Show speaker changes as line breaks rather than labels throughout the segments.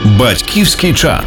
Батьківський чат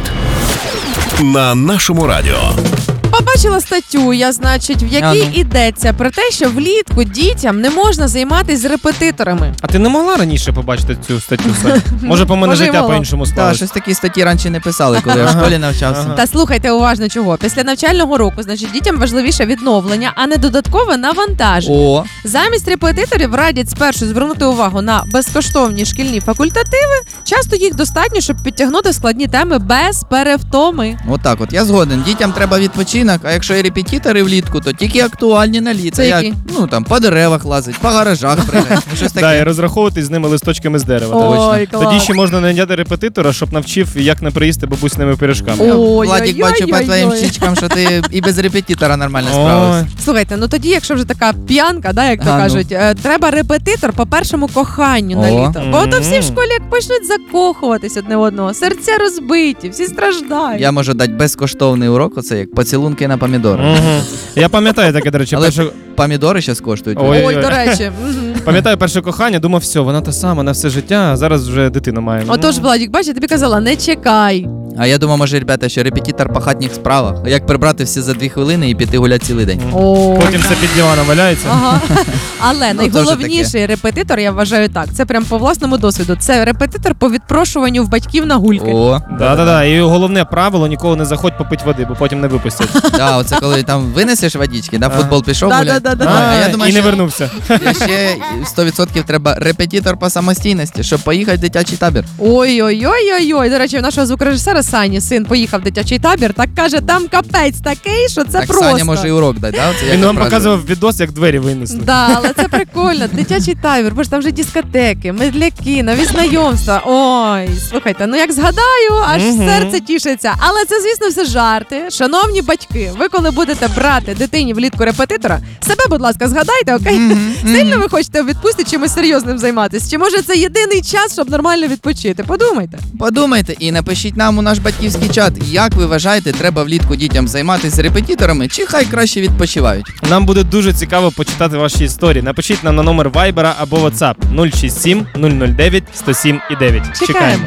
на нашому радіо.
Побачила статтю, в якій йдеться про те, що влітку дітям не можна займатися з репетиторами.
А ти не могла раніше побачити цю статтю, Сань? Може, по мене життя по-іншому склалось?
Так, щось такі статті раніше не писали, коли я в школі навчався.
Та слухайте уважно чого. Після навчального року, дітям важливіше відновлення, а не додаткове навантаження. Замість репетиторів радять спершу звернути увагу на безкоштовні шкільні факультативи. Часто їх достатньо, щоб підтягнути складні теми без перевтоми.
Отак от, я згоден. Дітям треба відпочинок, а якщо і репетитори влітку, то тільки актуальні на літо.
Це які?
По деревах лазить, по гаражах пригать, щось таке.
Так, і розраховуватись з ними листочками з дерева.
Ой, клас.
Тоді ще можна найняти репетитора, щоб навчив, як не приїсти бабусними пиріжками.
Владик, бачу по твоїм щічкам, що ти і без репетитора нормально справився.
Слухайте, тоді, якщо вже така п'янка, як то кажуть, треба репетитор по першому коханню на літо. Бо то всі в школі як почнуть закохуватись одне одного, серця розбиті, всі страждають.
Я можу дати безкоштовний урок, оце як поцілунки на помідори.
Я пам'ятаю таке, до речі.
Але помідори зараз коштують.
Ой, до речі.
Пам'ятаю перше кохання, думав, все, вона та сама на все життя, а зараз вже дитину має.
Отож, Владик, бачиш, я тобі казала, не чекай.
А я думав, може, ребята, що репетитор по хатніх справах. Як прибрати все за 2 хвилини і піти гуляти цілий день.
Потім все під диваном валяється.
Ага. Але найголовніший репетитор, я вважаю так, це прям по власному досвіду. Це репетитор по відпрошуванню в батьків на гульки.
Да. І головне правило, ніколи не заходь попити води, бо потім не випустять.
Так, оце коли там винесеш водички, футбол пішов гуляти.
І не вернувся.
Ще 100% треба репетитор по самостійності, щоб поїхати в дитячий табір.
Ой-ой-ой-ой-ой. До речі, в нашого звукорежисера Сані син поїхав в дитячий табір, так каже, там капець такий, що це
так
просто.
Саня може і урок дати, да?
Він вам показував відос, як двері винесли.
Да, але це прикольно. Дитячий табір, бо ж там вже дискотеки, медляки, нові знайомства. Ой, слухайте, як згадаю, аж серце тішиться. Але це, звісно, все жарти. Шановні батьки, ви коли будете брати дитині влітку репетитора, себе, будь ласка, згадайте, окей? Сильно ви хочете у відпустці чимось серйозним займатися? Чи може це єдиний час, щоб нормально відпочити?
Подумайте і напишіть нам у наш батьківський чат, як ви вважаєте, треба влітку дітям займатися репетиторами, чи хай краще відпочивають?
Нам буде дуже цікаво почитати ваші історії. Напишіть нам на номер Viber або WhatsApp 067 009 107 9. Чекаємо.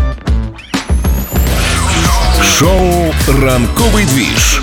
Шоу «Ранковий двіж»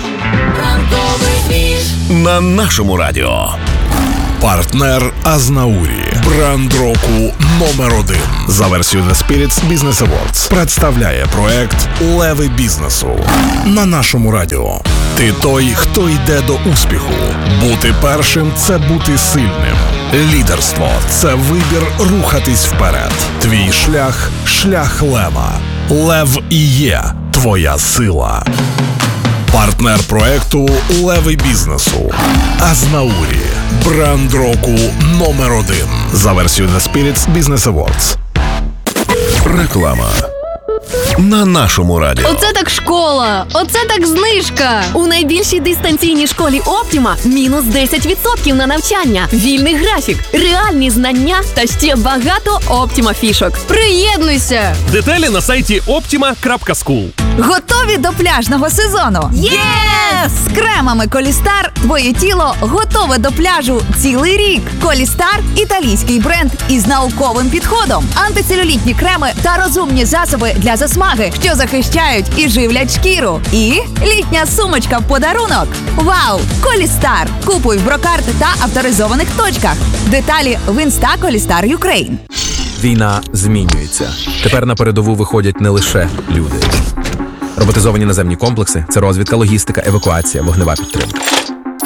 на нашому радіо.
Партнер Азнаурі. Бренд року номер 1. За версією The Spirits Business Awards представляє проект «Леви бізнесу» на нашому радіо. Ти той, хто йде до успіху. Бути першим – це бути сильним. Лідерство – це вибір рухатись вперед. Твій шлях – шлях лева. Лев і є твоя сила. Партнер проекту «Леви бізнесу» Азнаурі. Бренд року номер 1. За версією The Spirits Business Awards.
Реклама на нашому радіо.
Оце так школа! Оце так знижка! У найбільшій дистанційній школі Оптіма мінус 10% на навчання, вільний графік, реальні знання та ще багато Оптіма фішок. Приєднуйся!
Деталі на сайті optima.school.
Готові до пляжного сезону? Єс! З кремами Колістар твоє тіло готове до пляжу цілий рік. Колістар – італійський бренд із науковим підходом. Антицелюлітні креми та розумні засоби для засмаги, що захищають і живлять шкіру. І літня сумочка в подарунок. Вау! Колістар! Купуй в Брокарт та авторизованих точках. Деталі в Інста Колістар Юкрейн.
Війна змінюється. Тепер на передову виходять не лише люди. Роботизовані наземні комплекси – це розвідка, логістика, евакуація, вогнева підтримка.